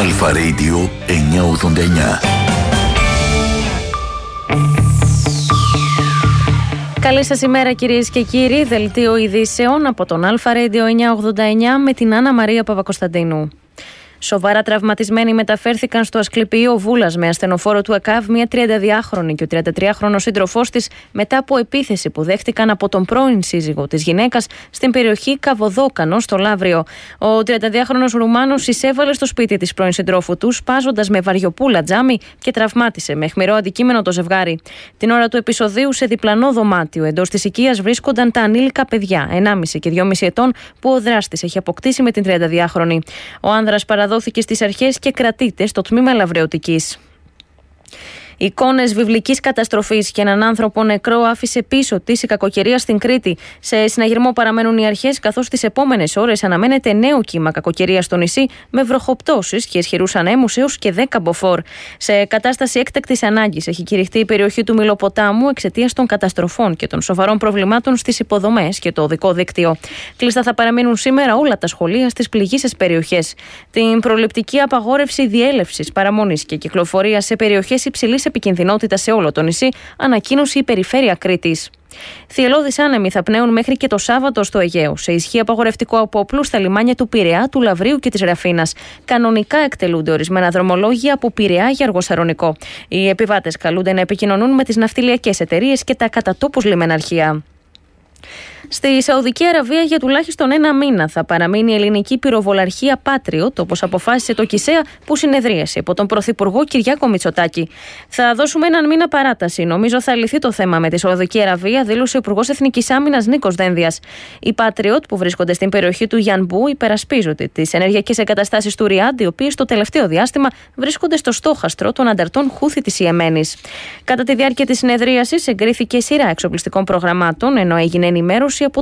Αλφα Radio 989. Καλή σας ημέρα κυρίες και κύριοι, δελτίο ειδήσεων από τον Αλφα Radio 989 με την Άννα Μαρία Παπακοσταντίνου. Σοβαρά τραυματισμένοι μεταφέρθηκαν στο Ασκληπιείο Βούλας με ασθενοφόρο του ΕΚΑΒ μια 32χρονη και ο 33χρονος σύντροφός της μετά από επίθεση που δέχτηκαν από τον πρώην σύζυγο της γυναίκας στην περιοχή Καβοδόκανο στο Λαύριο. Ο 32χρονος Ρουμάνος εισέβαλε στο σπίτι της πρώην συντρόφου του σπάζοντας με βαριοπούλα τζάμι και τραυμάτισε με αιχμηρό αντικείμενο το ζευγάρι. Την ώρα του επεισοδίου σε διπλανό δωμάτιο εντός της οικίας βρίσκονταν τα ανήλικα παιδιά 1,5 και 2,5 ετών που ο δράστης έχει αποκτήσει με την 32χρονη. Ο άνδρας παραδόθηκε στις αρχές και κρατείται στο τμήμα λαβρεωτικής. Εικόνες βιβλικής καταστροφής και έναν άνθρωπο νεκρό άφησε πίσω της η κακοκαιρία στην Κρήτη. Σε συναγερμό παραμένουν οι αρχές, καθώς τις επόμενες ώρες αναμένεται νέο κύμα κακοκαιρίας στο νησί με βροχοπτώσεις και ισχυρούς ανέμους έως και 10 μποφόρ. Σε κατάσταση έκτακτης ανάγκης έχει κηρυχθεί η περιοχή του Μυλοποτάμου εξαιτίας των καταστροφών και των σοβαρών προβλημάτων στις υποδομές και το οδικό δίκτυο. Κλειστά θα παραμείνουν σήμερα όλα τα σχολεία στις πληγείσες περιοχές. Την προληπτική απαγόρευση διέλευσης, παραμονής και κυκλοφορίας σε περιοχές υψηλής επικινδυνότητα σε όλο το νησί ανακοίνωσε η Περιφέρεια Κρήτης. Θυελλώδεις άνεμοι θα πνέουν μέχρι και το Σάββατο στο Αιγαίο. Σε ισχύ απαγορευτικό από όπλου στα λιμάνια του Πειραιά, του Λαβρίου και της Ραφίνας. Κανονικά εκτελούνται ορισμένα δρομολόγια από Πειραιά για Αργοσαρονικό. Οι επιβάτες καλούνται να επικοινωνούν με τις ναυτιλιακές εταιρείες και τα κατατόπους λιμεναρχεία. Στη Σαουδική Αραβία για τουλάχιστον ένα μήνα θα παραμείνει η ελληνική πυροβολαρχία Patriot, όπως αποφάσισε το ΚΙΣΕΑ που συνεδρίασε υπό τον Πρωθυπουργό Κυριάκο Μητσοτάκη. Θα δώσουμε έναν μήνα παράταση. Νομίζω θα λυθεί το θέμα με τη Σαουδική Αραβία, δήλωσε ο Υπουργός Εθνικής Άμυνας Νίκος Δένδιας. Οι Patriot που βρίσκονται στην περιοχή του Γιανμπού υπερασπίζονται τις ενεργειακές εγκαταστάσεις του Ριάντ, οι οποίες το τελευταίο διάστημα βρίσκονται στο στόχαστρο των ανταρτών Χούθη της Ιεμένης. Κατά τη διάρκεια της συνεδρίασης εγκρίθηκε σειρά εξοπλιστικών προγραμμάτων, ενώ έγινε ενημέρωση από